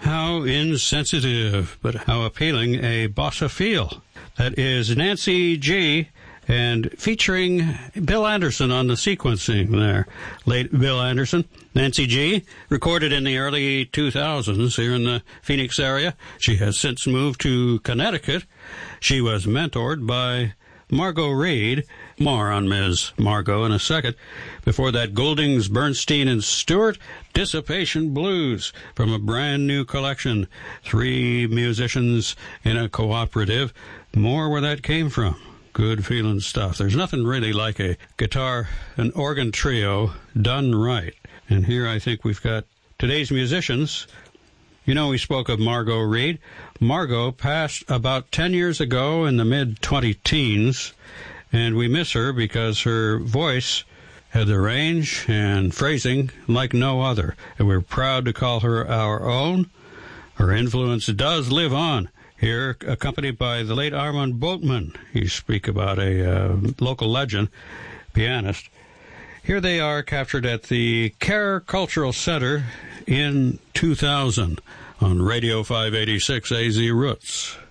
How insensitive, but how appealing a bossa feel. That is Nancy G., and featuring Bill Anderson on the sequencing there. Late Bill Anderson. Nancy G., recorded in the early 2000s here in the Phoenix area. She has since moved to Connecticut. She was mentored by Margot Reed. More on Ms. Margot in a second. Before that, Gouldings, Bernstein, and Stewart, Dissipation Blues, from a brand new collection. 3 musicians in a cooperative. More where that came from. Good feeling stuff. There's nothing really like a guitar and organ trio done right. And here I think we've got today's musicians. You know, we spoke of Margot Reed. Margot passed about 10 years ago in the mid-20-teens, and we miss her because her voice had the range and phrasing like no other, and we're proud to call her our own. Her influence does live on. Here, accompanied by the late Armand Boatman. You speak about a local legend, pianist. Here they are, captured at the Care Cultural Center in 2000 on Radio 586 AZ Roots.